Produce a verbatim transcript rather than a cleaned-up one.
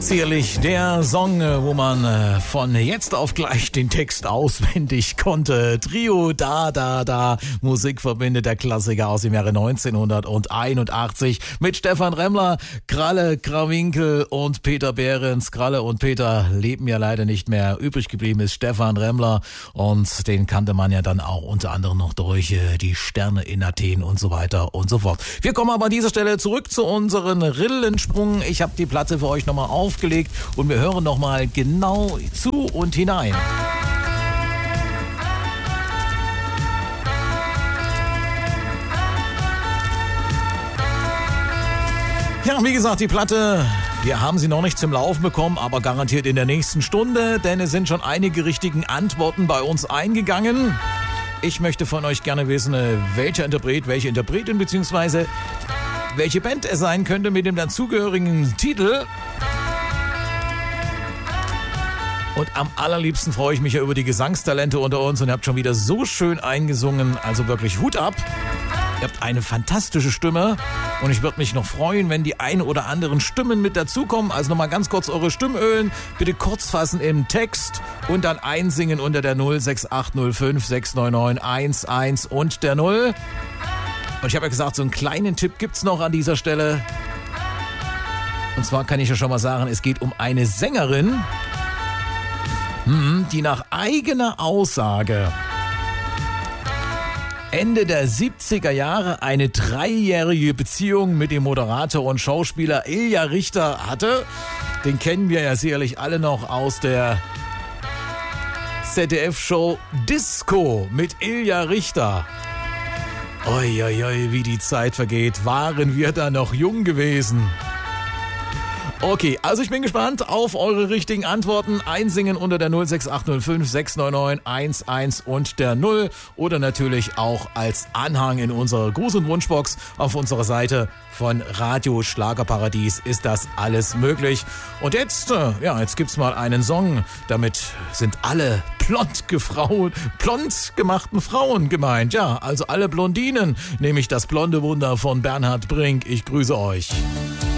Sicherlich der Song, wo man von jetzt auf gleich den Text auswendig konnte. Trio Da Da Da, Musik verbindet der Klassiker aus dem Jahre neunzehnhunderteinundachtzig mit Stefan Remmler, Kralle Krawinkel und Peter Behrens. Kralle und Peter leben ja leider nicht mehr. Übrig geblieben ist Stefan Remmler und den kannte man ja dann auch unter anderem noch durch die Sterne in Athen und so weiter und so fort. Wir kommen aber an dieser Stelle zurück zu unseren Rillensprung. Ich habe die Platte für euch nochmal aufgelegt und wir hören nochmal genau zu und hinein. Ja, wie gesagt, die Platte, wir haben sie noch nicht zum Laufen bekommen, aber garantiert in der nächsten Stunde, denn es sind schon einige richtigen Antworten bei uns eingegangen. Ich möchte von euch gerne wissen, welcher Interpret, welche Interpretin bzw. welche Band es sein könnte mit dem dazugehörigen Titel. Und am allerliebsten freue ich mich ja über die Gesangstalente unter uns und ihr habt schon wieder so schön eingesungen, also wirklich Hut ab. Ihr habt eine fantastische Stimme und ich würde mich noch freuen, wenn die ein oder anderen Stimmen mit dazukommen. Also nochmal ganz kurz eure Stimmölen, bitte kurz fassen im Text und dann einsingen unter der null sechs acht null fünf sechs neun neun eins eins und der null. Und ich habe ja gesagt, so einen kleinen Tipp gibt's noch an dieser Stelle. Und zwar kann ich ja schon mal sagen, es geht um eine Sängerin, die nach eigener Aussage Ende der siebziger Jahre eine dreijährige Beziehung mit dem Moderator und Schauspieler Ilja Richter hatte. Den kennen wir ja sicherlich alle noch aus der Z D F-Show Disco mit Ilja Richter. Oi, oi, oi, wie die Zeit vergeht. Waren wir da noch jung gewesen? Okay, also ich bin gespannt auf eure richtigen Antworten. Einsingen unter der null sechs acht null fünf sechs neun neun eins eins und der null oder natürlich auch als Anhang in unserer Gruß- und Wunschbox auf unserer Seite von Radio Schlagerparadies ist das alles möglich. Und jetzt, ja, jetzt gibt's mal einen Song, damit sind alle blond gefrauen, blond gemachten Frauen gemeint. Ja, also alle Blondinen, nämlich das blonde Wunder von Bernhard Brink. Ich grüße euch.